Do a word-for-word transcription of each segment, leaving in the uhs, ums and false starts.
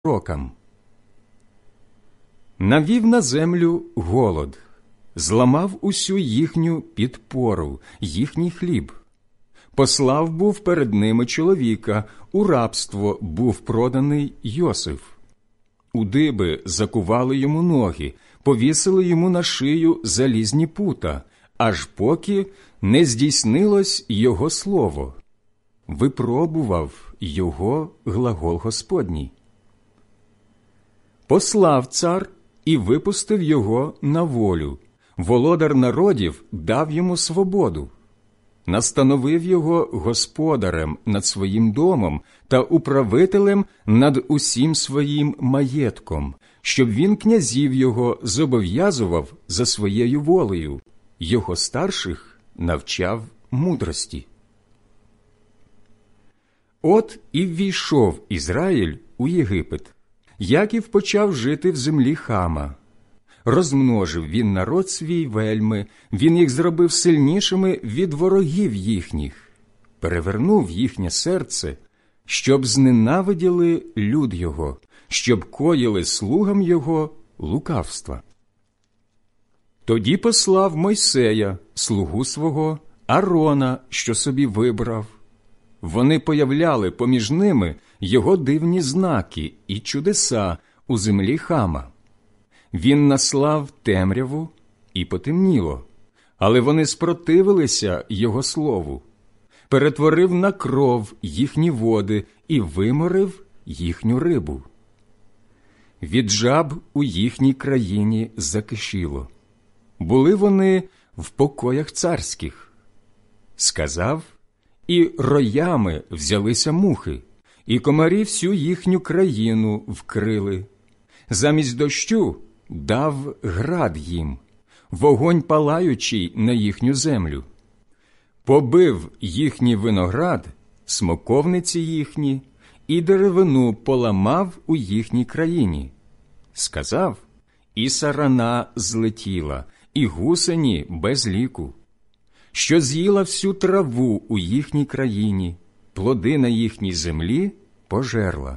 пророкам. Навів на землю голод, зламав усю їхню підпору, їхній хліб. Послав був перед ними чоловіка, у рабство був проданий Йосиф. У диби закували йому ноги, повісили йому на шию залізні пута, аж поки не здійснилось його слово. Випробував його глагол Господній. Послав цар і випустив його на волю. Володар народів дав йому свободу. Настановив його господарем над своїм домом та управителем над усім своїм маєтком, щоб він князів його зобов'язував за своєю волею, його старших навчав мудрості. От і ввійшов Ізраїль у Єгипет. Яків почав жити в землі Хама. Розмножив він народ свій вельми, він їх зробив сильнішими від ворогів їхніх, перевернув їхнє серце, щоб зненавиділи люд його, щоб коїли слугам його лукавства. Тоді послав Мойсея, слугу свого, Аарона, що собі вибрав. Вони появляли поміж ними його дивні знаки і чудеса у землі Хама. Він наслав темряву і потемніло, але вони спротивилися його слову. Перетворив на кров їхні води і виморив їхню рибу. Від жаб у їхній країні закишіло. Були вони в покоях царських. Сказав, і роями взялися мухи, і комарі всю їхню країну вкрили. Замість дощу дав град їм, вогонь палаючий на їхню землю. Побив їхній виноград, смоковниці їхні, і деревину поламав у їхній країні. Сказав, і сарана злетіла, і гусені без ліку, що з'їла всю траву у їхній країні, плоди на їхній землі пожерла.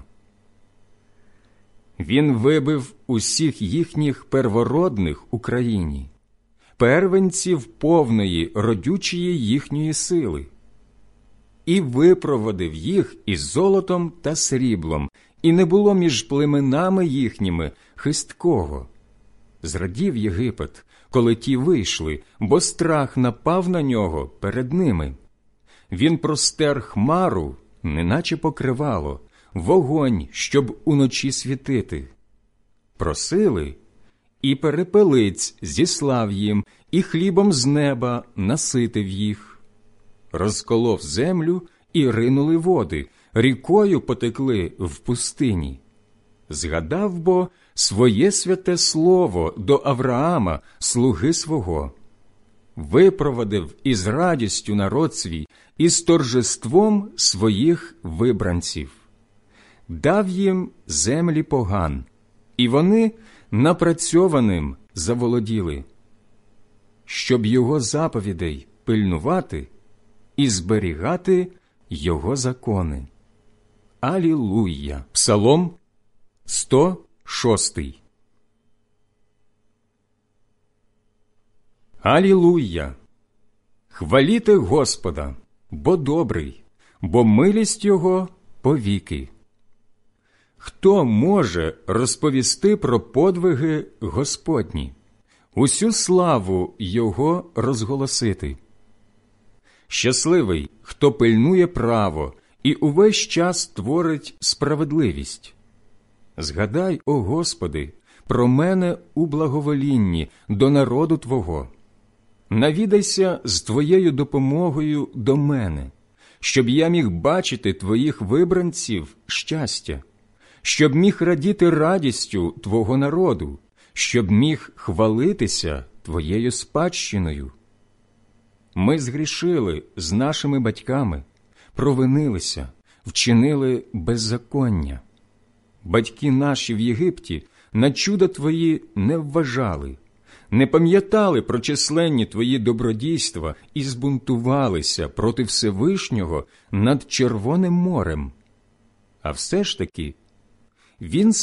Він вибив усіх їхніх первородних у країні, первенців повної родючої їхньої сили, і випроводив їх із золотом та сріблом, і не було між племенами їхніми хисткого. Зрадів Єгипет, коли ті вийшли, бо страх напав на нього перед ними. Він простер хмару, неначе покривало, вогонь, щоб уночі світити. Просили, і перепелиць зіслав їм, і хлібом з неба наситив їх. Розколов землю, і ринули води, рікою потекли в пустині. Згадав бо своє святе слово до Авраама, слуги свого. Випровадив із радістю народ свій, і з торжеством своїх вибранців. Дав їм землі поган, і вони напрацьованим заволоділи, щоб його заповідей пильнувати і зберігати його закони. Алілуя! Псалом сто шостий. Алілуя! Хваліте Господа, бо добрий, бо милість Його повіки. Хто може розповісти про подвиги Господні, усю славу Його розголосити? Щасливий, хто пильнує право і увесь час творить справедливість. Згадай, о Господи, про мене у благоволінні до народу Твого. Навідайся з Твоєю допомогою до мене, щоб я міг бачити Твоїх вибранців щастя, щоб міг радіти радістю Твого народу, щоб міг хвалитися Твоєю спадщиною. Ми згрішили з нашими батьками, провинилися, вчинили беззаконня. Батьки наші в Єгипті на чуда Твої не вважали, не пам'ятали про численні Твої добродійства і збунтувалися проти Всевишнього над Червоним морем. А все ж таки він